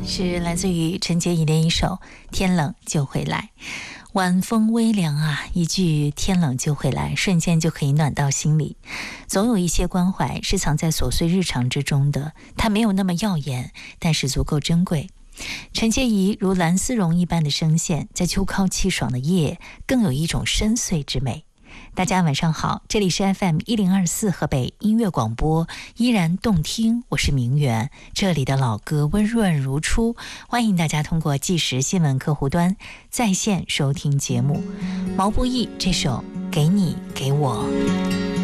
是来自于陈洁仪的一首《天冷就会来》。晚风微凉啊，一句天冷就会来，瞬间就可以暖到心里。总有一些关怀是藏在琐碎日常之中的，它没有那么耀眼，但是足够珍贵。陈洁仪如蓝丝绒一般的声线，在秋高气爽的夜，更有一种深邃之美。大家晚上好，这里是 FM1024 河北音乐广播，依然动听，我是明媛，这里的老歌温润如初，欢迎大家通过即时新闻客户端在线收听节目。毛不易这首《给你给我》。